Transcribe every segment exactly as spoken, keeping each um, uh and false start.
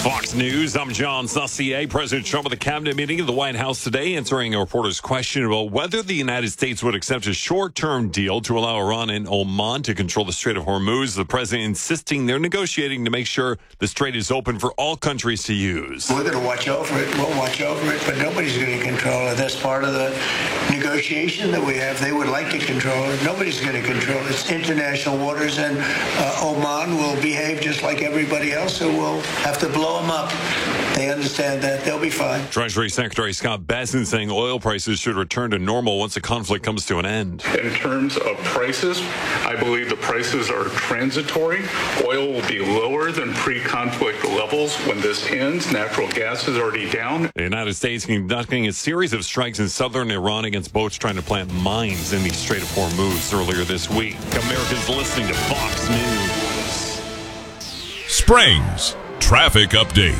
Fox News, I'm John Saucier. President Trump at the cabinet meeting at the White House today, answering a reporter's question about whether the United States would accept a short-term deal to allow Iran and Oman to control the Strait of Hormuz. The president insisting they're negotiating to make sure the strait is open for all countries to use. We're going to watch over it. We'll watch over it, but nobody's going to control it. That's part of the negotiation that we have. They would like to control it. Nobody's going to control it. It's international waters, and uh, Oman will behave just like everybody else, so we'll have to blow them up. They understand that. They'll be fine. Treasury Secretary Scott Bessent saying oil prices should return to normal once the conflict comes to an end. In terms of prices, I believe the prices are transitory. Oil will be lower than pre-conflict levels when this ends. Natural gas is already down. The United States conducting a series of strikes in southern Iran against boats trying to plant mines in the Strait of Hormuz earlier this week. Americans listening to Fox News. Springs Traffic Update.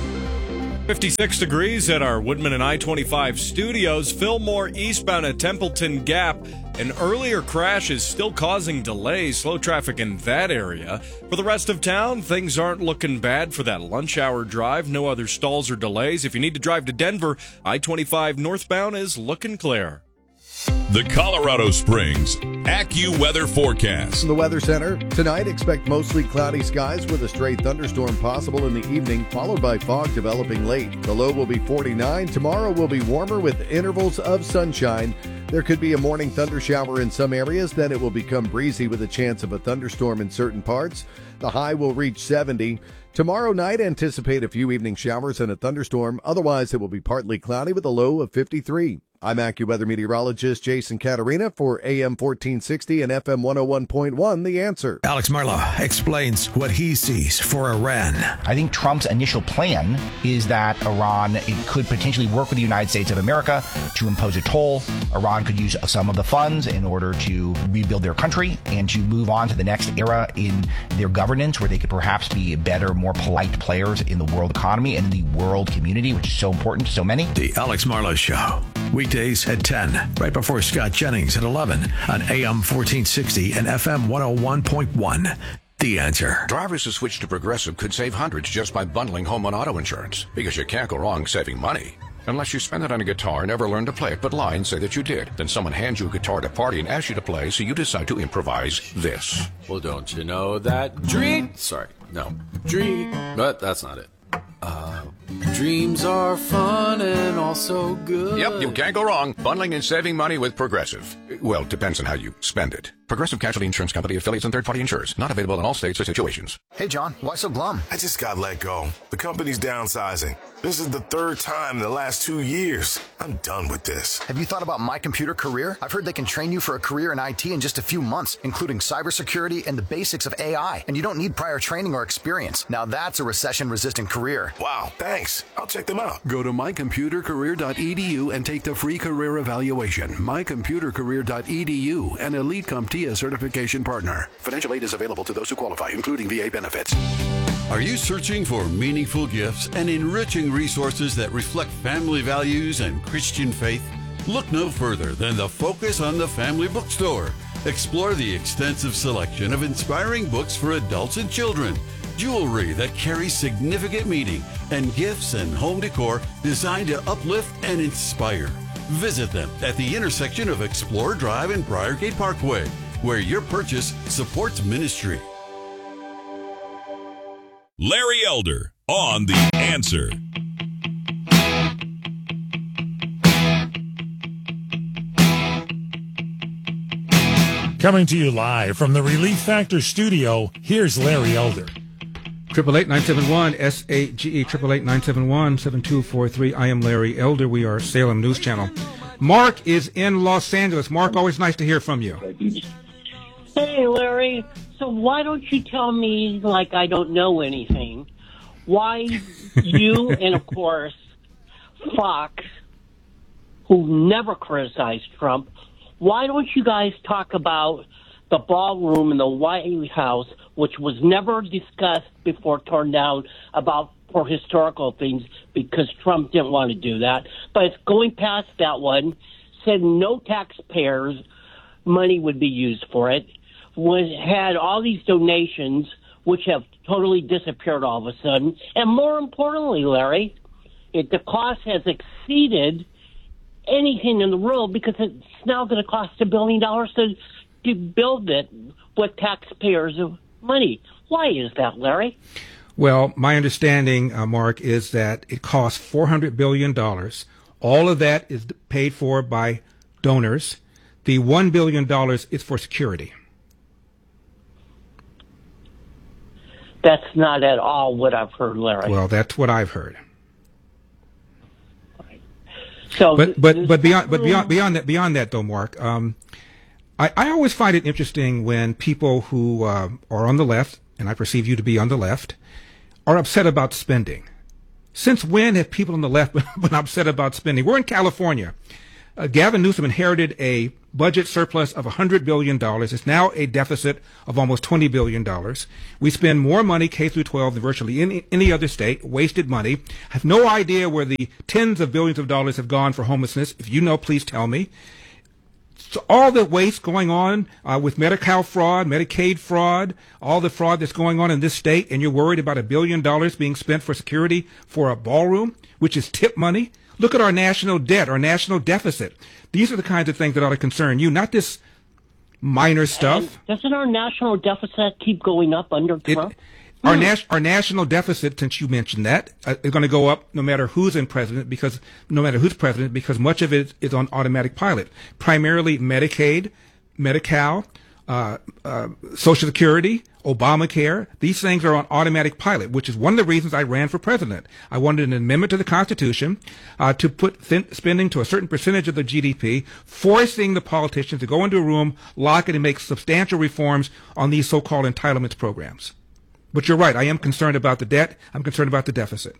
fifty-six degrees at our Woodman and I twenty-five studios. Fillmore eastbound at Templeton Gap. An earlier crash is still causing delays, slow traffic in that area. For the rest of town, things aren't looking bad for that lunch hour drive. No other stalls or delays. If you need to drive to Denver, I twenty-five northbound is looking clear. The Colorado Springs AccuWeather Forecast. From the Weather Center, tonight expect mostly cloudy skies with a stray thunderstorm possible in the evening, followed by fog developing late. The low will be forty-nine. Tomorrow will be warmer with intervals of sunshine. There could be a morning thunder shower in some areas, then it will become breezy with a chance of a thunderstorm in certain parts. The high will reach seventy. Tomorrow night, anticipate a few evening showers and a thunderstorm. Otherwise, it will be partly cloudy with a low of fifty-three. I'm AccuWeather meteorologist Jason Caterina for A M fourteen sixty and F M one oh one point one, The Answer. Alex Marlow explains what he sees for Iran. I think Trump's initial plan is that Iran it could potentially work with the United States of America to impose a toll. Iran could use some of the funds in order to rebuild their country and to move on to the next era in their governance, where they could perhaps be better, more polite players in the world economy and in the world community, which is so important to so many. The Alex Marlow Show. Weekdays at ten, right before Scott Jennings at eleven on A M fourteen sixty and F M one oh one point one. The Answer. Drivers who switch to Progressive could save hundreds just by bundling home and auto insurance, because you can't go wrong saving money. Unless you spend it on a guitar and never learn to play it, but lie and say that you did. Then someone hands you a guitar at a party and asks you to play, so you decide to improvise this. Well, don't you know that dream... Sorry, no. Dream... But that's not it. Uh, dreams are fun and also good. Yep, you can't go wrong. Bundling and saving money with Progressive. Well, depends on how you spend it. Progressive Casualty Insurance Company, affiliates, and third-party insurers. Not available in all states or situations. Hey, John, why so glum? I just got let go. The company's downsizing. This is the third time in the last two years. I'm done with this. Have you thought about My Computer Career? I've heard they can train you for a career in I T in just a few months, including cybersecurity and the basics of A I. And you don't need prior training or experience. Now that's a recession-resistant career. Wow, thanks. I'll check them out. Go to my computer career dot e d u and take the free career evaluation. my computer career dot e d u, an Elite CompTIA certification partner. Financial aid is available to those who qualify, including V A benefits. Are you searching for meaningful gifts and enriching resources that reflect family values and Christian faith? Look no further than the Focus on the Family Bookstore. Explore the extensive selection of inspiring books for adults and children, jewelry that carries significant meaning, and gifts and home decor designed to uplift and inspire. Visit them at the intersection of Explorer Drive and Briargate Parkway, where your purchase supports ministry. Larry Elder on The Answer. Coming to you live from the Relief Factor studio, here's Larry Elder. Triple eight nine seven one S A G E triple eight nine seven one seven two four three. I am Larry Elder. We are Salem News Channel. Mark is in Los Angeles. Mark, always nice to hear from you. Hey, Larry. So why don't you tell me like I don't know anything? Why you and, of course, Fox, who never criticized Trump, why don't you guys talk about the ballroom in the White House, which was never discussed before torn down, about for historical things, because Trump didn't want to do that. But it's going past that one, said no taxpayers' money would be used for it, was had all these donations, which have totally disappeared all of a sudden. And more importantly, Larry, it, the cost has exceeded anything in the world because it's now going to cost a billion dollars to, to build it with taxpayers' money. Why is that, Larry? Well, my understanding, uh, Mark, is that it costs four hundred billion dollars. All of that is paid for by donors. The one billion dollars is for security. That's not at all what I've heard, Larry. Well, that's what I've heard. So, but but but beyond but beyond beyond that beyond that though, Mark, um, I, I always find it interesting when people who uh, are on the left, and I perceive you to be on the left, are upset about spending. Since when have people on the left been upset about spending? We're in California. Uh, Gavin Newsom inherited a budget surplus of one hundred billion dollars. It's now a deficit of almost twenty billion dollars. We spend more money K through twelve than virtually any, any other state, wasted money. I have no idea where the tens of billions of dollars have gone for homelessness. If you know, please tell me. So all the waste going on uh, with Medi-Cal fraud, Medicaid fraud, all the fraud that's going on in this state, and you're worried about a billion dollars being spent for security for a ballroom, which is tip money. Look at our national debt, our national deficit. These are the kinds of things that ought to concern you, not this minor stuff. And doesn't our national deficit keep going up under Trump? It, our, hmm. nas- our national deficit, since you mentioned that, uh, is going to go up no matter who's in president, because no matter who's president, because much of it is on automatic pilot. Primarily Medicaid, Medi-Cal, uh, uh, Social Security, Obamacare. These things are on automatic pilot, which is one of the reasons I ran for president. I wanted an amendment to the Constitution uh, to put thin- spending to a certain percentage of the G D P, forcing the politicians to go into a room, lock it, and make substantial reforms on these so-called entitlements programs. But you're right. I am concerned about the debt. I'm concerned about the deficit.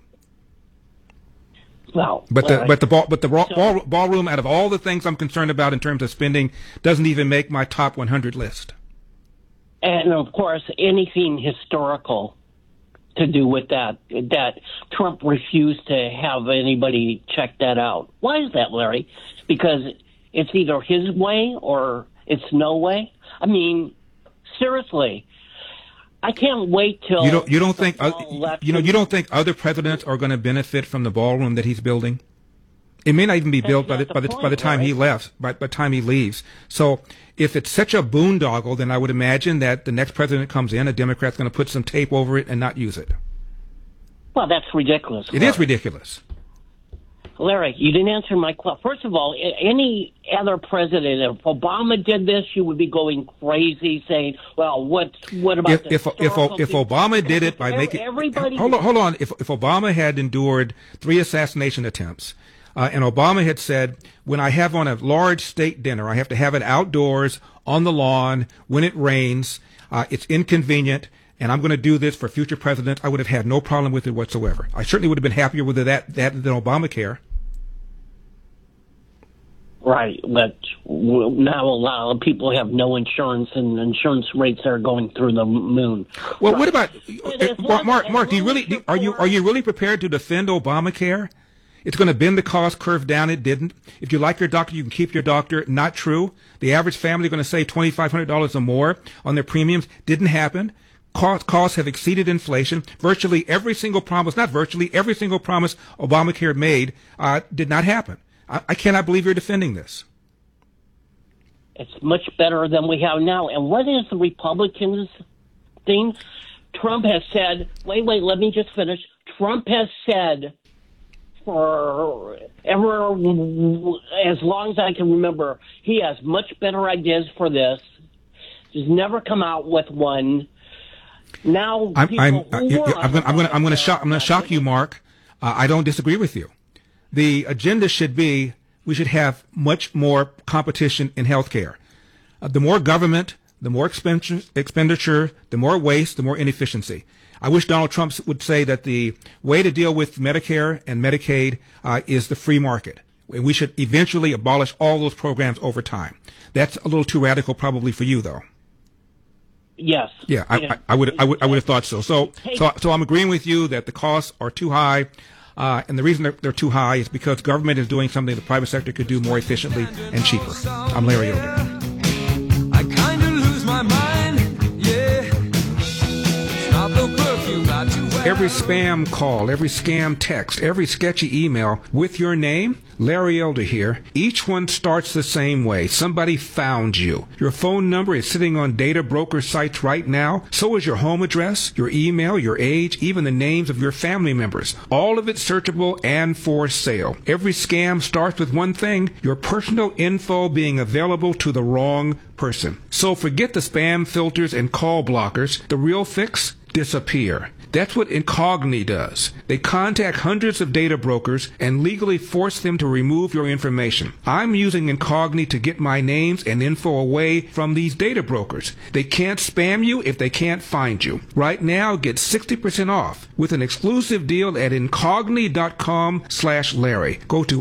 Well, but the right. but the ball but the ball, ball, ballroom, out of all the things I'm concerned about in terms of spending, doesn't even make my top one hundred list. And of course, anything historical to do with that, that Trump refused to have anybody check that out. Why is that, Larry? Because it's either his way or it's no way. I mean, seriously, I can't wait till you don't. You don't think uh, you know. You don't think other presidents are going to benefit from the ballroom that he's building? It may not even be built by the, by the by the time he left, by, by the time he leaves. So if it's such a boondoggle, then I would imagine that the next president comes in, a Democrat's going to put some tape over it and not use it. Well, that's ridiculous. It is ridiculous. Larry, you didn't answer my question. First of all, any other president, if Obama did this, you would be going crazy, saying, "Well, what? What about if the if if, if Obama did it by making everybody?" Hold on, hold on. If if Obama had endured three assassination attempts, uh, and Obama had said, "When I have on a large state dinner, I have to have it outdoors on the lawn when it rains. Uh, it's inconvenient." And I'm going to do this for future presidents, I would have had no problem with it whatsoever. I certainly would have been happier with that, that than Obamacare. Right, but now a lot of people have no insurance, and insurance rates are going through the moon. Well, right. what about uh, Mark? Mark, do you really do, are you are you really prepared to defend Obamacare? It's going to bend the cost curve down. It didn't. If you like your doctor, you can keep your doctor. Not true. The average family is going to save twenty-five hundred dollars or more on their premiums. Didn't happen. Costs have exceeded inflation. Virtually every single promise, not virtually, every single promise Obamacare made uh, did not happen. I, I cannot believe you're defending this. It's much better than we have now. And what is the Republicans' thing? Trump has said, wait, wait, let me just finish. Trump has said for ever, as long as I can remember, he has much better ideas for this. He's never come out with one. Now, I'm, I'm, I'm going to I'm going to shock I'm going to shock you, Mark. Uh, I don't disagree with you. The agenda should be we should have much more competition in healthcare. Uh, the more government, the more expenditure, expenditure, the more waste, the more inefficiency. I wish Donald Trump would say that the way to deal with Medicare and Medicaid uh, is the free market. We should eventually abolish all those programs over time. That's a little too radical, probably for you, though. Yes. Yeah, I, I, I would, I would, I would have thought so. So, so, so I'm agreeing with you that the costs are too high, uh, and the reason they're, they're too high is because government is doing something the private sector could do more efficiently and cheaper. I'm Larry Elder. I kind of lose my mind, yeah. It's not the perfect Every spam call, every scam text, every sketchy email with your name, Larry Elder here, each one starts the same way. Somebody found you. Your phone number is sitting on data broker sites right now. So is your home address, your email, your age, even the names of your family members. All of it searchable and for sale. Every scam starts with one thing, your personal info being available to the wrong person. So forget the spam filters and call blockers. The real fix? Disappear. That's what Incogni does. They contact hundreds of data brokers and legally force them to remove your information. I'm using Incogni to get my names and info away from these data brokers. They can't spam you if they can't find you. Right now, get sixty percent off with an exclusive deal at Incogni.com slash Larry. Go to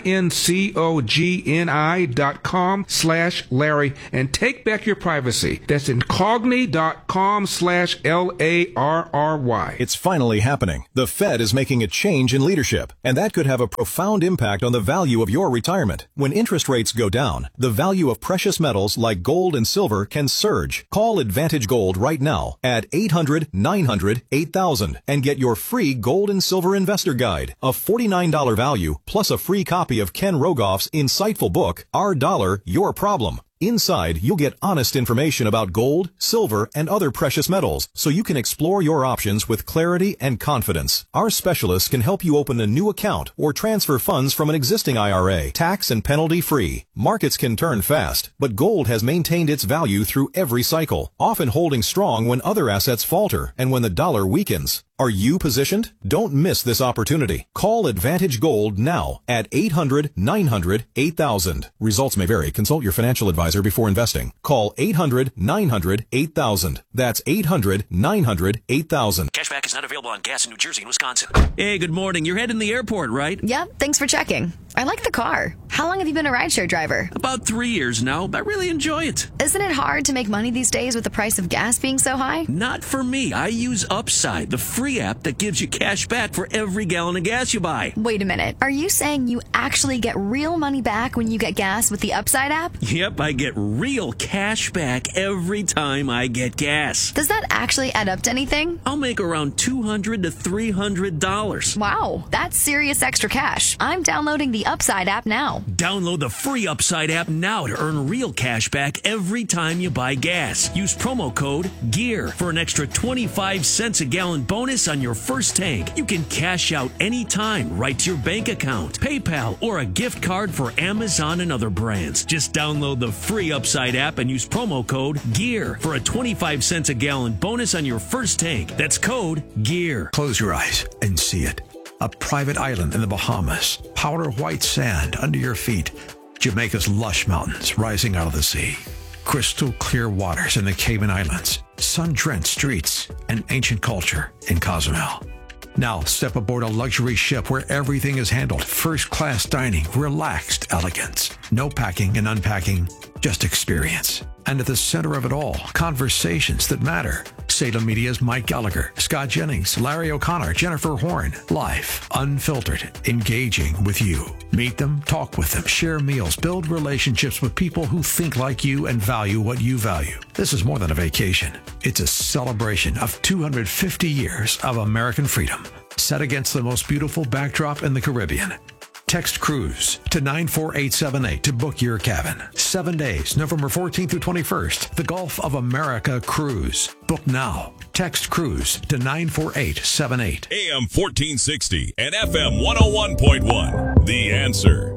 I-N-C-O-G-N-I dot com slash Larry and take back your privacy. That's Incogni.com slash L A R R Y. It's finally happening. The Fed is making a change in leadership, and that could have a profound impact on the value of your retirement. When interest rates go down, the value of precious metals like gold and silver can surge. Call Advantage Gold right now at eight hundred, nine hundred, eight thousand and get your free Gold and Silver Investor Guide, a forty-nine dollars value, plus a free copy of Ken Rogoff's insightful book, Our Dollar, Your Problem. Inside, you'll get honest information about gold, silver, and other precious metals, so you can explore your options with clarity and confidence. Our specialists can help you open a new account or transfer funds from an existing I R A, tax and penalty free. Markets can turn fast, but gold has maintained its value through every cycle, often holding strong when other assets falter and when the dollar weakens. Are you positioned? Don't miss this opportunity. Call Advantage Gold now at eight hundred, nine hundred, eight thousand. Results may vary. Consult your financial advisor before investing. Call eight hundred, nine hundred, eight thousand. That's eight hundred, nine hundred, eight thousand. Cashback is not available on gas in New Jersey and Wisconsin. Hey, good morning. You're heading to the airport, right? Yep, thanks for checking. I like the car. How long have you been a rideshare driver? About three years now. I really enjoy it. Isn't it hard to make money these days with the price of gas being so high? Not for me. I use Upside, the free app that gives you cash back for every gallon of gas you buy. Wait a minute. Are you saying you actually get real money back when you get gas with the Upside app? Yep, I get real cash back every time I get gas. Does that actually add up to anything? I'll make around two hundred to three hundred dollars. Wow, that's serious extra cash. I'm downloading the Upside app now. Download the free Upside app now to earn real cash back every time you buy gas. Use promo code GEAR for an extra twenty-five cents a gallon bonus on your first tank. You can cash out anytime right to your bank account, PayPal, or a gift card for Amazon and other brands. Just download the free Upside app and use promo code GEAR for a twenty-five cents a gallon bonus on your first tank. That's code GEAR. Close your eyes and see it. A private island in the Bahamas, powder white sand under your feet, Jamaica's lush mountains rising out of the sea, crystal clear waters in the Cayman Islands, sun-drenched streets, and ancient culture in Cozumel. Now step aboard a luxury ship where everything is handled first-class dining, relaxed elegance. No packing and unpacking, just experience. And at the center of it all, conversations that matter. Salem Media's Mike Gallagher, Scott Jennings, Larry O'Connor, Jennifer Horn. Live, unfiltered, engaging with you. Meet them, talk with them, share meals, build relationships with people who think like you and value what you value. This is more than a vacation. It's a celebration of two hundred fifty years of American freedom, set against the most beautiful backdrop in the Caribbean. Text CRUISE to nine four eight seven eight to book your cabin. Seven days, November fourteenth through twenty-first. The Gulf of America Cruise. Book now. Text CRUISE to nine four eight seven eight. A M fourteen sixty and F M one oh one point one. The Answer.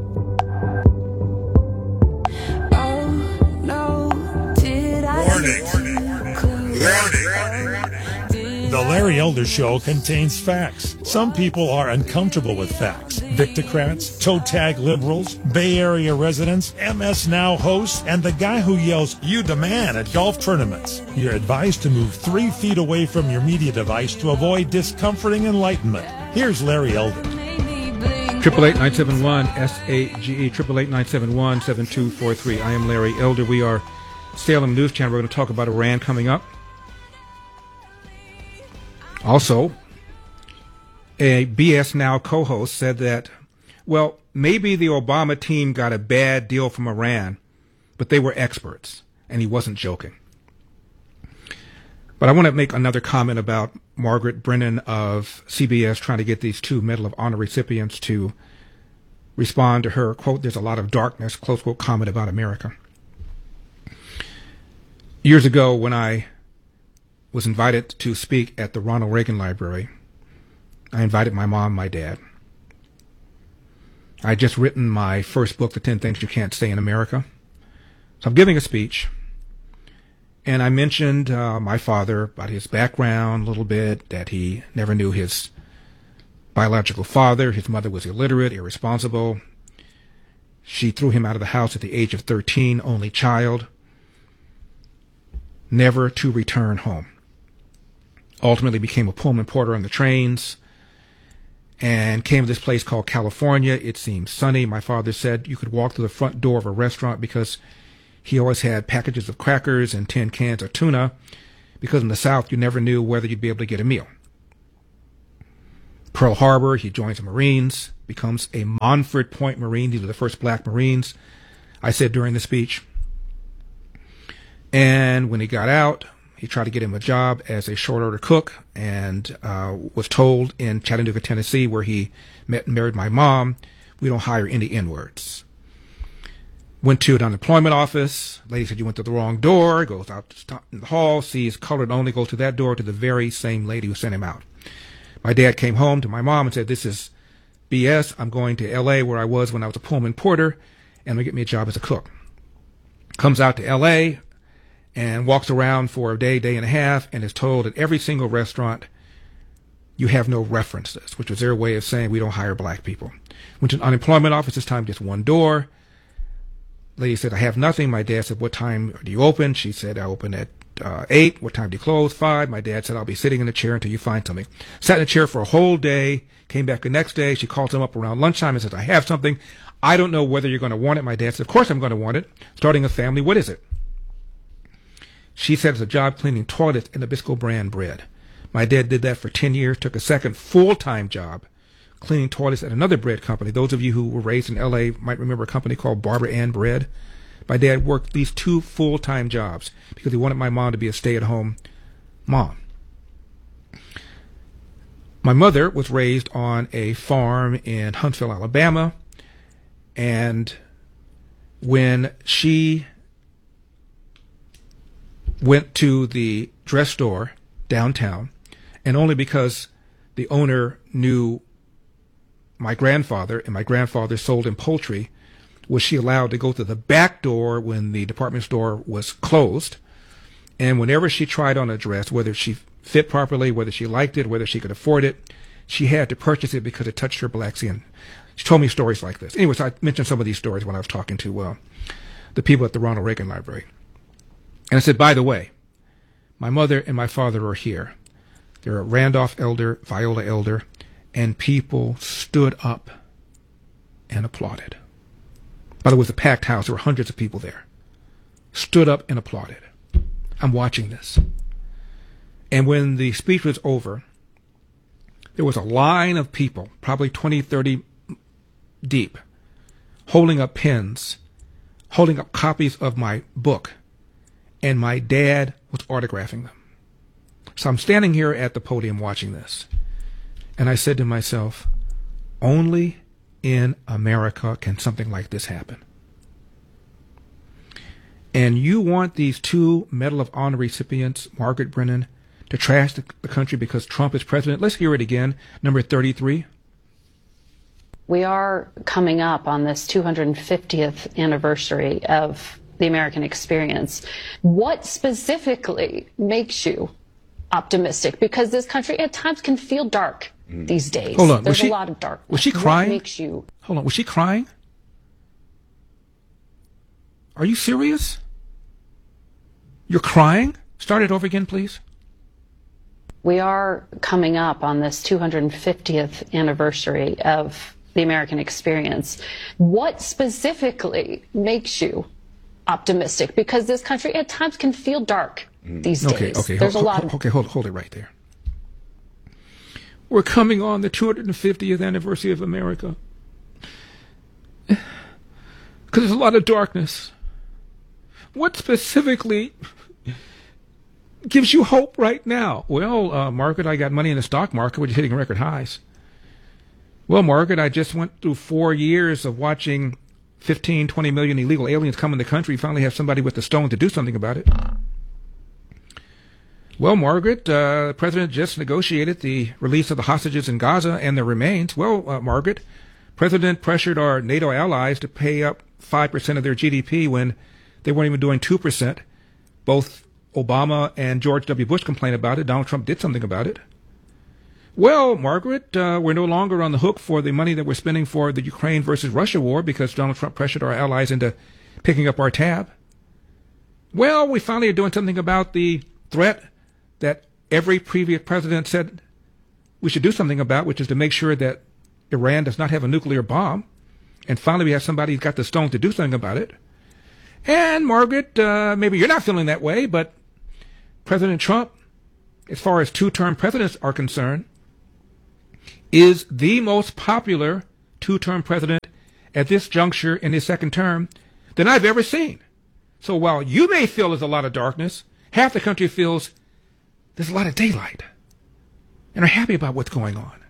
Oh, no, did I Warning. Warning. The Larry Elder Show contains facts. Some people are uncomfortable with facts. Victocrats, toe tag liberals, Bay Area residents, M S Now hosts, and the guy who yells, "You the man" at golf tournaments. You're advised to move three feet away from your media device to avoid discomforting enlightenment. Here's Larry Elder. Triple eight nine seven one S A G E. Triple eight nine seven one seven two four three. I am Larry Elder. We are Salem News Channel. We're going to talk about Iran coming up. Also, a B S Now co-host said that, well, maybe the Obama team got a bad deal from Iran, but they were experts, and he wasn't joking. But I want to make another comment about Margaret Brennan of C B S trying to get these two Medal of Honor recipients to respond to her, quote, "There's a lot of darkness," close quote, comment about America. Years ago, when I was invited to speak at the Ronald Reagan Library, I invited my mom, my dad. I had just written my first book, The ten Things You Can't Say in America. So I'm giving a speech, and I mentioned uh, my father, about his background a little bit, that he never knew his biological father. His mother was illiterate, irresponsible. She threw him out of the house at the age of thirteen, only child, never to return home. Ultimately became a Pullman porter on the trains and came to this place called California. It seemed sunny. My father said you could walk through the front door of a restaurant because he always had packages of crackers and tin cans of tuna, because in the South you never knew whether you'd be able to get a meal. Pearl Harbor, he joins the Marines, becomes a Montford Point Marine. These were the first black Marines, I said during the speech. And when he got out, he tried to get him a job as a short order cook, and uh, was told in Chattanooga, Tennessee, where he met and married my mom, we don't hire any N-words. Went to an unemployment office. Lady said, you went to the wrong door. Goes out in the hall, sees colored only, goes to that door, to the very same lady who sent him out. My dad came home to my mom and said, this is B S. I'm going to L A where I was when I was a Pullman porter, and they get me a job as a cook. Comes out to L A and walks around for a day, day and a half, and is told at every single restaurant, you have no references, which was their way of saying we don't hire black people. Went to an unemployment office, this time just one door. Lady said, I have nothing. My dad said, what time do you open? She said, I open at uh, eight. What time do you close? Five. My dad said, I'll be sitting in the chair until you find something. Sat in the chair for a whole day, came back the next day. She called him up around lunchtime and said, I have something. I don't know whether you're going to want it. My dad said, of course I'm going to want it. Starting a family, what is it? She said it's a job cleaning toilets and Nabisco brand bread. My dad did that for ten years, took a second full-time job cleaning toilets at another bread company. Those of you who were raised in L A might remember a company called Barbara Ann Bread. My dad worked these two full-time jobs because he wanted my mom to be a stay-at-home mom. My mother was raised on a farm in Huntsville, Alabama, and when she went to the dress store downtown, and only because the owner knew my grandfather, and my grandfather sold him poultry, was she allowed to go to the back door when the department store was closed. And whenever she tried on a dress, whether she fit properly, whether she liked it, whether she could afford it, she had to purchase it because it touched her black skin. She told me stories like this. Anyways, I mentioned some of these stories when I was talking to uh, the people at the Ronald Reagan Library. And I said, by the way, my mother and my father are here. They're Randolph Elder, Viola Elder, and people stood up and applauded. By the way, it was a packed house. There were hundreds of people there. Stood up and applauded. I'm watching this. And when the speech was over, there was a line of people, probably twenty, thirty deep, holding up pens, holding up copies of my book, and my dad was autographing them. So I'm standing here at the podium watching this, and I said to myself, only in America can something like this happen. And you want these two Medal of Honor recipients, Margaret Brennan, to trash the, the country because Trump is president? Let's hear it again. Number thirty-three. We are coming up on this two hundred fiftieth anniversary of the American experience. What specifically makes you optimistic? Because this country at times can feel dark these days. Hold on. There's was she, a lot of darkness. Was she crying? What makes you... Hold on. Was she crying? Are you serious? You're crying? Start it over again, please. We are coming up on this two hundred fiftieth anniversary of the American experience. What specifically makes you optimistic? Because this country at times can feel dark these okay, days. Okay, There's hold, a lot hold, of... Okay, hold, hold it right there. We're coming on the two hundred fiftieth anniversary of America. Because there's a lot of darkness. What specifically gives you hope right now? Well, uh, Margaret, I got money in the stock market, which is hitting record highs. Well, Margaret, I just went through four years of watching fifteen, twenty million illegal aliens come in the country. Finally have somebody with the stone to do something about it. Well, Margaret, uh, the president just negotiated the release of the hostages in Gaza and their remains. Well, uh, Margaret, president pressured our NATO allies to pay up five percent of their G D P when they weren't even doing two percent. Both Obama and George W. Bush complained about it. Donald Trump did something about it. Well, Margaret, uh, we're no longer on the hook for the money that we're spending for the Ukraine versus Russia war because Donald Trump pressured our allies into picking up our tab. Well, we finally are doing something about the threat that every previous president said we should do something about, which is to make sure that Iran does not have a nuclear bomb. And finally, we have somebody who's got the stone to do something about it. And Margaret, uh, maybe you're not feeling that way, but President Trump, as far as two-term presidents are concerned, is the most popular two-term president at this juncture in his second term than I've ever seen. So while you may feel there's a lot of darkness, half the country feels there's a lot of daylight and are happy about what's going on.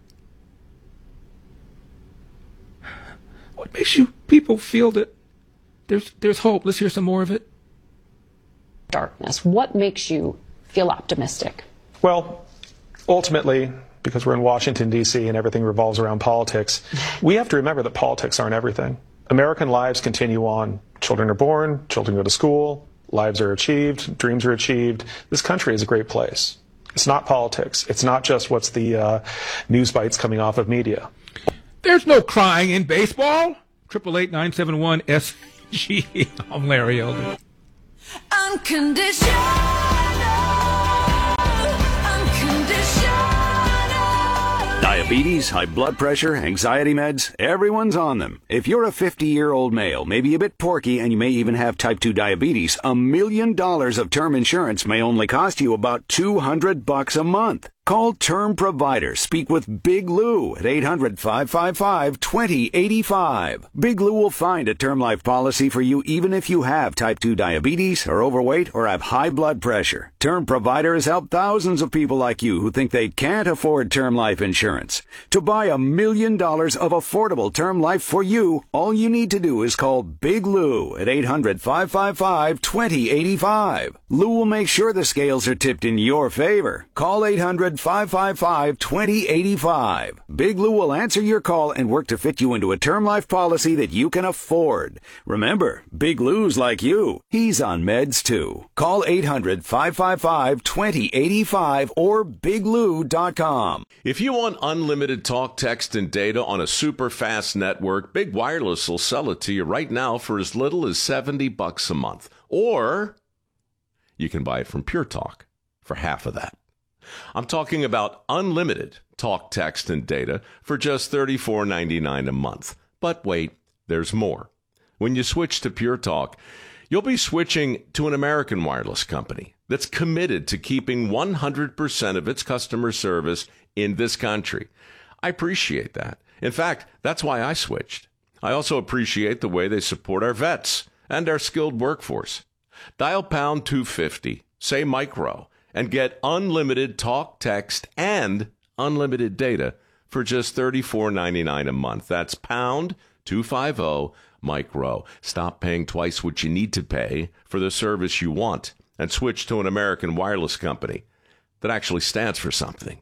What makes you people feel that there's there's hope? Let's hear some more of it. Darkness. What makes you feel optimistic? Well, ultimately, because we're in Washington, D C and everything revolves around politics, we have to remember that politics aren't everything. American lives continue on. Children are born, children go to school, lives are achieved, dreams are achieved. This country is a great place. It's not politics. It's not just what's the uh, news bites coming off of media. There's no crying in baseball. Triple eight nine seven one S G. I'm Larry Elder. Unconditional. Diabetes, high blood pressure, anxiety meds, everyone's on them. If you're a fifty-year-old male, maybe a bit porky, and you may even have type two diabetes, a million dollars of term insurance may only cost you about two hundred bucks a month. Call Term Provider. Speak with Big Lou at eight hundred, five five five, two zero eight five. Big Lou will find a term life policy for you even if you have type two diabetes, are overweight, or have high blood pressure. Term Provider has helped thousands of people like you who think they can't afford term life insurance. To buy a million dollars of affordable term life for you, all you need to do is call Big Lou at eight hundred, five five five, two zero eight five. Lou will make sure the scales are tipped in your favor. Call eight hundred, five five five, two zero eight five. Big Lou will answer your call and work to fit you into a term life policy that you can afford. Remember, Big Lou's like you. He's on meds too. Call eight hundred, five five five, two zero eight five or big lou dot com. If you want unlimited talk, text, and data on a super fast network, Big Wireless will sell it to you right now for as little as seventy bucks a month. Or you can buy it from Pure Talk for half of that. I'm talking about unlimited talk, text, and data for just thirty-four ninety-nine a month. But wait, there's more. When you switch to Pure Talk, you'll be switching to an American wireless company that's committed to keeping one hundred percent of its customer service in this country. I appreciate that. In fact, that's why I switched. I also appreciate the way they support our vets and our skilled workforce. Dial pound two fifty, say micro, and get unlimited talk, text, and unlimited data for just thirty-four ninety-nine a month. That's pound two fifty micro. Stop paying twice what you need to pay for the service you want and switch to an American wireless company that actually stands for something.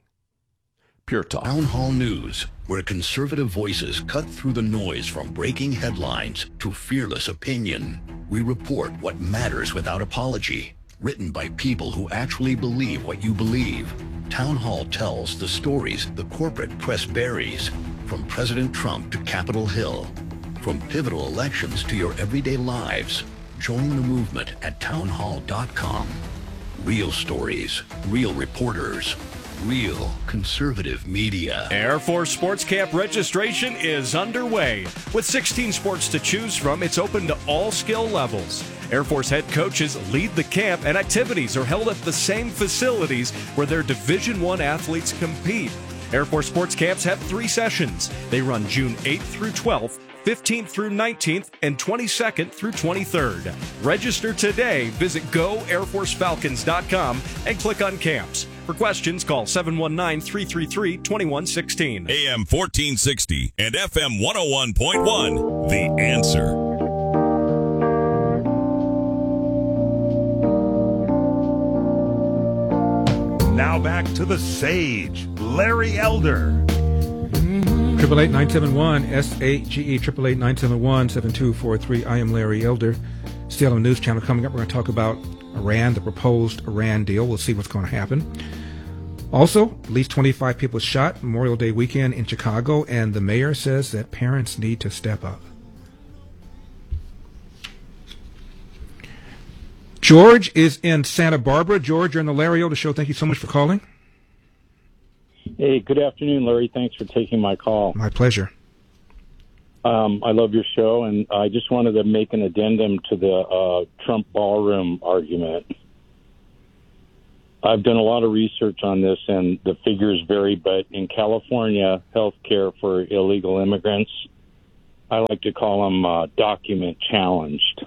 Pure Talk. Town Hall News, where conservative voices cut through the noise from breaking headlines to fearless opinion. We report what matters without apology. Written by people who actually believe what you believe. Town Hall tells the stories the corporate press buries, from President Trump to Capitol Hill, from pivotal elections to your everyday lives. Join the movement at town hall dot com. Real stories, real reporters, real conservative media. Air Force Sports Camp registration is underway. With sixteen sports to choose from, it's open to all skill levels. Air Force head coaches lead the camp, and activities are held at the same facilities where their Division I athletes compete. Air Force sports camps have three sessions. They run June eighth through twelfth, fifteenth through nineteenth, and twenty-second through twenty-third. Register today. Visit go air force falcons dot com and click on camps. For questions, call seven one nine, three three three, two one one six. A M fourteen sixty and F M one oh one point one. The Answer. Now back to the sage, Larry Elder. Triple eight nine seven one S A G E triple eight nine seven one seven two four three. I am Larry Elder. Still on the news channel coming up. We're going to talk about Iran, the proposed Iran deal. We'll see what's going to happen. Also, at least twenty-five people shot Memorial Day weekend in Chicago, and the mayor says that parents need to step up. George is in Santa Barbara. George, you're on the Larry Elder Show. Thank you so much for calling. Hey, good afternoon, Larry. Thanks for taking my call. My pleasure. Um, I love your show, and I just wanted to make an addendum to the uh, Trump ballroom argument. I've done a lot of research on this, and the figures vary, but in California, health care for illegal immigrants, I like to call them uh, document challenged.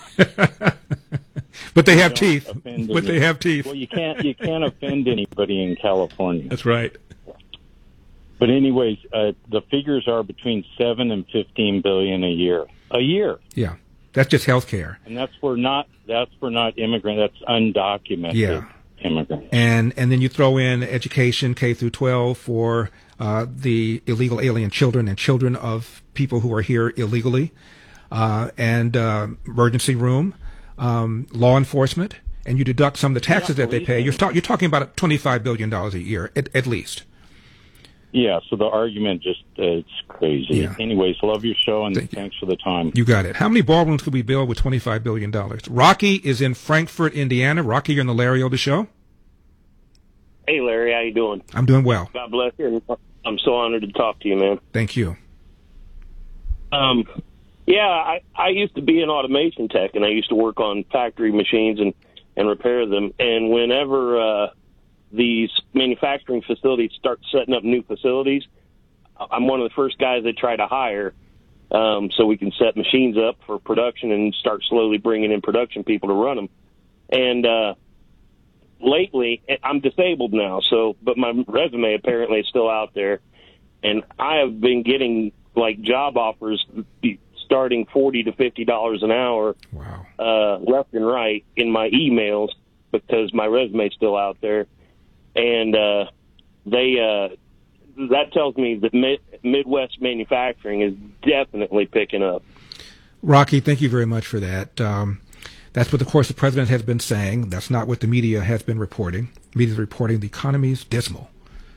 But they have teeth. But they have teeth. Well, you can't you can't offend anybody in California. That's right. But anyways, uh, the figures are between seven and fifteen billion a year. A year. Yeah, that's just health care. And that's for not that's for not immigrant. That's undocumented. Yeah. Immigrants. And and then you throw in education K through twelve for uh, the illegal alien children and children of people who are here illegally, uh, and uh, emergency room, um, law enforcement, and you deduct some of the taxes that they pay. You're, talk, you're talking about twenty-five billion dollars a year at, at least. Yeah, so the argument just, uh, it's crazy. Yeah. Anyways, love your show, and Thank thanks for the time. You got it. How many ballrooms could we build with twenty-five billion dollars? Rocky is in Frankfort, Indiana. Rocky, you're on the Larry Elder Show. Hey, Larry, how you doing? I'm doing well. God bless you. I'm so honored to talk to you, man. Thank you. Um, yeah, I, I used to be an automation tech, and I used to work on factory machines and, and repair them. And whenever uh, these manufacturing facilities start setting up new facilities, I'm one of the first guys they try to hire um, so we can set machines up for production and start slowly bringing in production people to run them. And uh, lately, I'm disabled now, so but my resume apparently is still out there, and I have been getting like job offers starting forty to fifty dollars an hour, wow, uh, left and right in my emails because my resume is still out there, and uh, they uh, that tells me that mid- Midwest manufacturing is definitely picking up. Rocky, thank you very much for that. Um, That's what, of course, the president has been saying. That's not what the media has been reporting. The media is reporting the economy is dismal.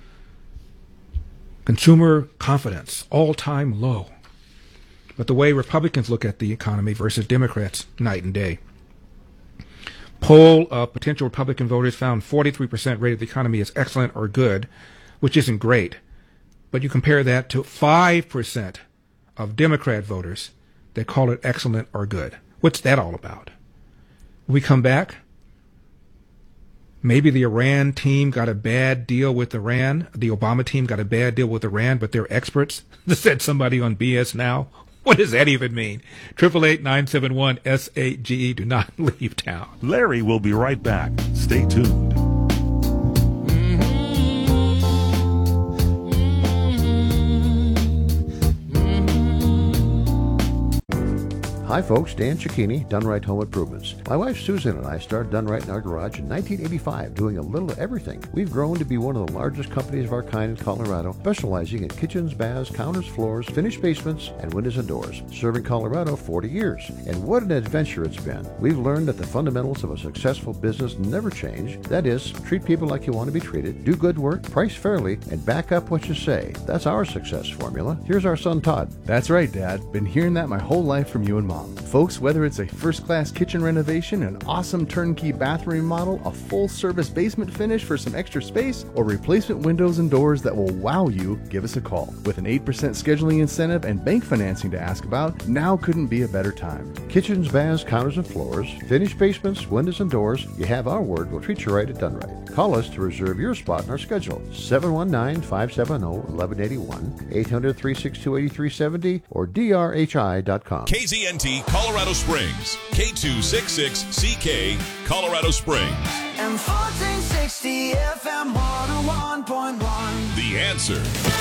Consumer confidence, all-time low. But the way Republicans look at the economy versus Democrats, night and day. Poll of potential Republican voters found forty-three percent rated the economy as excellent or good, which isn't great. But you compare that to five percent of Democrat voters that call it excellent or good. What's that all about? We come back. Maybe the Iran team got a bad deal with Iran. The Obama team got a bad deal with Iran, but they're experts. Said somebody on B S Now. What does that even mean? Triple eight nine seven one S A G E. Do not leave town. Larry will be right back. Stay tuned. Hi folks, Dan Cicchini, Done Right Home Improvements. My wife Susan and I started Done Right in our garage in nineteen eighty-five, doing a little of everything. We've grown to be one of the largest companies of our kind in Colorado, specializing in kitchens, baths, counters, floors, finished basements, and windows and doors. Serving Colorado forty years. And what an adventure it's been. We've learned that the fundamentals of a successful business never change. That is, treat people like you want to be treated, do good work, price fairly, and back up what you say. That's our success formula. Here's our son Todd. That's right, Dad. Been hearing that my whole life from you and Mom. com. Folks, whether it's a first-class kitchen renovation, an awesome turnkey bathroom remodel, a full-service basement finish for some extra space, or replacement windows and doors that will wow you, give us a call. With an eight percent scheduling incentive and bank financing to ask about, now couldn't be a better time. Kitchens, baths, counters, and floors, finished basements, windows, and doors. You have our word. We'll treat you right at Done Right. Call us to reserve your spot in our schedule. seven one nine, five seven zero, one one eight one, eight hundred, three six two, eight three seven zero, or D R H I dot com. K Z N T Colorado Springs, K two sixty-six C K, Colorado Springs. And fourteen sixty F M one oh one point one. The Answer.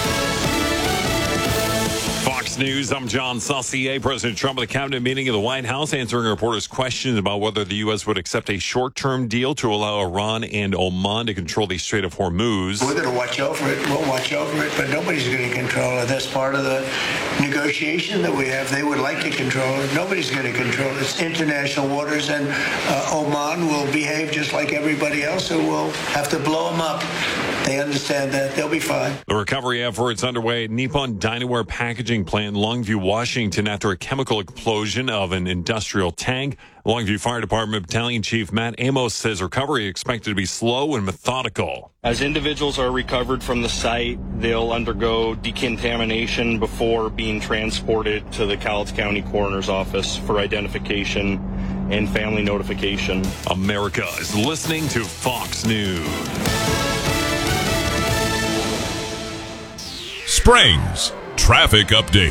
Fox News, I'm John Saucier. President Trump at a cabinet meeting at the White House answering reporters' questions about whether the U S would accept a short-term deal to allow Iran and Oman to control the Strait of Hormuz. We're going to watch over it. We'll watch over it, but nobody's going to control it. That's part of the negotiation that we have. They would like to control it. Nobody's going to control it. It's international waters, and uh, Oman will behave just like everybody else, so we'll have to blow them up. They understand that. They'll be fine. The recovery efforts underway at Nippon Dinaware Packaging Plant in Longview, Washington, after a chemical explosion of an industrial tank. Longview Fire Department Battalion Chief Matt Amos says recovery expected to be slow and methodical. As individuals are recovered from the site, they'll undergo decontamination before being transported to the Cowlitz County Coroner's Office for identification and family notification. America is listening to Fox News. Springs Traffic Update.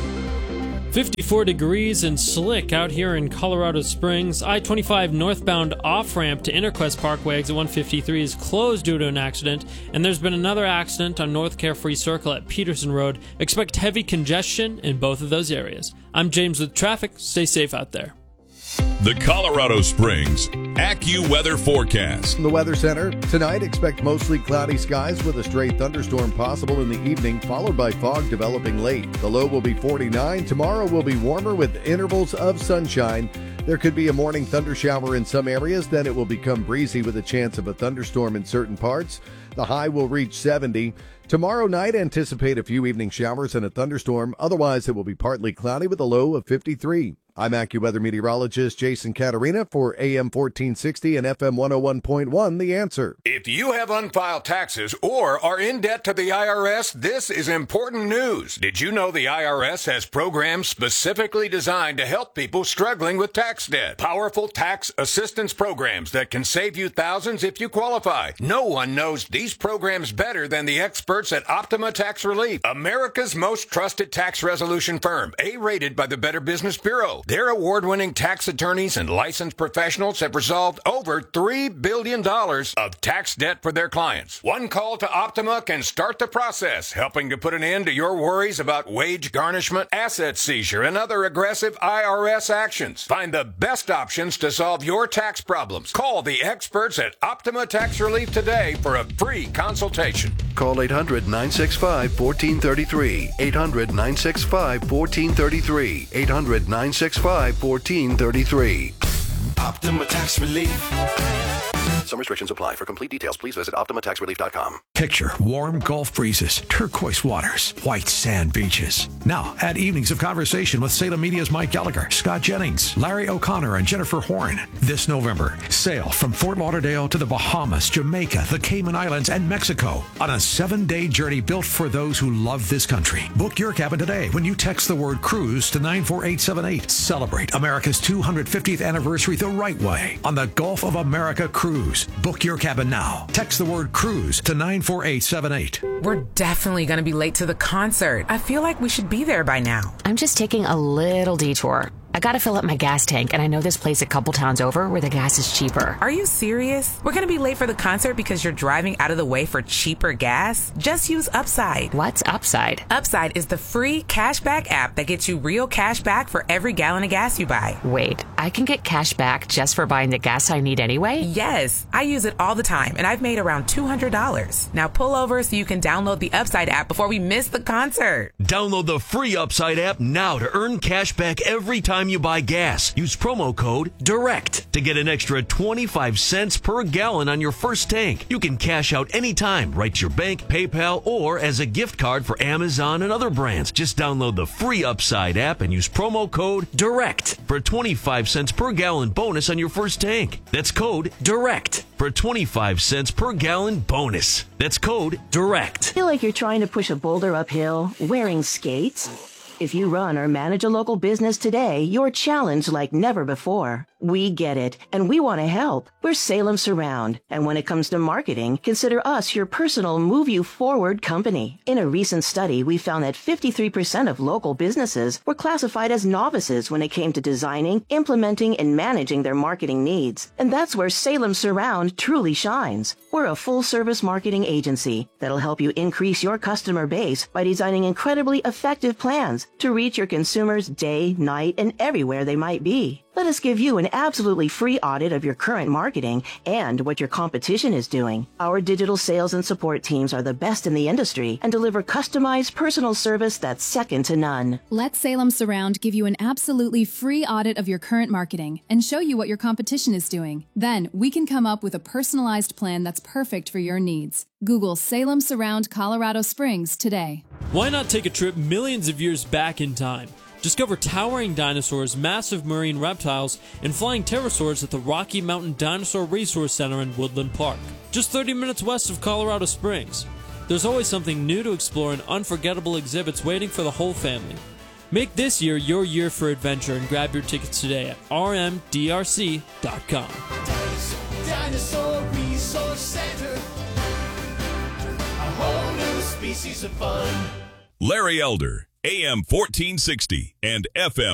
fifty-four degrees and slick out here in Colorado Springs. I twenty-five northbound off-ramp to Interquest Parkway, exit one fifty-three, is closed due to an accident. And there's been another accident on North Carefree Circle at Peterson Road. Expect heavy congestion in both of those areas. I'm James with traffic. Stay safe out there. The Colorado Springs AccuWeather Forecast. From the Weather Center, tonight expect mostly cloudy skies with a stray thunderstorm possible in the evening, followed by fog developing late. The low will be forty-nine. Tomorrow will be warmer with intervals of sunshine. There could be a morning thunder shower in some areas, then it will become breezy with a chance of a thunderstorm in certain parts. The high will reach seventy. Tomorrow night, anticipate a few evening showers and a thunderstorm. Otherwise, it will be partly cloudy with a low of fifty-three. I'm AccuWeather meteorologist Jason Caterina for A M fourteen sixty and F M one oh one point one, The Answer. If you have unfiled taxes or are in debt to the I R S, this is important news. Did you know the I R S has programs specifically designed to help people struggling with tax debt? Powerful tax assistance programs that can save you thousands if you qualify. No one knows these programs better than the experts at Optima Tax Relief, America's most trusted tax resolution firm, A-rated by the Better Business Bureau. Their award-winning tax attorneys and licensed professionals have resolved over three billion dollars of tax debt for their clients. One call to Optima can start the process, helping to put an end to your worries about wage garnishment, asset seizure, and other aggressive I R S actions. Find the best options to solve your tax problems. Call the experts at Optima Tax Relief today for a free consultation. Call eight hundred, nine six five, one four three three. eight hundred, nine six five, one four three three. eight hundred, nine six five, one four three three. Optima Tax Relief. Some restrictions apply. For complete details, please visit Optima Tax Relief dot com. Picture warm Gulf breezes, turquoise waters, white sand beaches. Now, add evenings of conversation with Salem Media's Mike Gallagher, Scott Jennings, Larry O'Connor, and Jennifer Horn. This November, sail from Fort Lauderdale to the Bahamas, Jamaica, the Cayman Islands, and Mexico on a seven-day journey built for those who love this country. Book your cabin today when you text the word cruise to nine four eight seven eight. Celebrate America's two hundred fiftieth anniversary the right way on the Gulf of America Cruise. Book your cabin now. Text the word cruise to nine four eight seven eight. We're definitely going to be late to the concert. I feel like we should be there by now. I'm just taking a little detour. I gotta fill up my gas tank, and I know this place a couple towns over where the gas is cheaper. Are you serious? We're gonna be late for the concert because you're driving out of the way for cheaper gas? Just use Upside. What's Upside? Upside is the free cashback app that gets you real cash back for every gallon of gas you buy. Wait, I can get cash back just for buying the gas I need anyway? Yes, I use it all the time, and I've made around two hundred dollars. Now pull over so you can download the Upside app before we miss the concert. Download the free Upside app now to earn cash back every time time you buy gas. Use promo code DIRECT to get an extra twenty-five cents per gallon on your first tank. You can cash out anytime, right to your bank, PayPal, or as a gift card for Amazon and other brands. Just download the free Upside app and use promo code DIRECT for a twenty-five cents per gallon bonus on your first tank. That's code DIRECT for a twenty-five cents per gallon bonus. That's code DIRECT. Feel like you're trying to push a boulder uphill wearing skates? If you run or manage a local business today, you're challenged like never before. We get it, and we want to help. We're Salem Surround, and when it comes to marketing, consider us your personal move you forward company. In a recent study, we found that fifty-three percent of local businesses were classified as novices when it came to designing, implementing, and managing their marketing needs. And that's where Salem Surround truly shines. We're a full-service marketing agency that'll help you increase your customer base by designing incredibly effective plans to reach your consumers day, night, and everywhere they might be. Let us give you an absolutely free audit of your current marketing and what your competition is doing. Our digital sales and support teams are the best in the industry and deliver customized personal service that's second to none. Let Salem Surround give you an absolutely free audit of your current marketing and show you what your competition is doing. Then we can come up with a personalized plan that's perfect for your needs. Google Salem Surround Colorado Springs today. Why not take a trip millions of years back in time? Discover towering dinosaurs, massive marine reptiles, and flying pterosaurs at the Rocky Mountain Dinosaur Resource Center in Woodland Park, just thirty minutes west of Colorado Springs. There's always something new to explore and unforgettable exhibits waiting for the whole family. Make this year your year for adventure and grab your tickets today at r m d r c dot com. Dinosaur, Dinosaur Resource Center, a whole new species of fun. Larry Elder, A M fourteen sixty and F M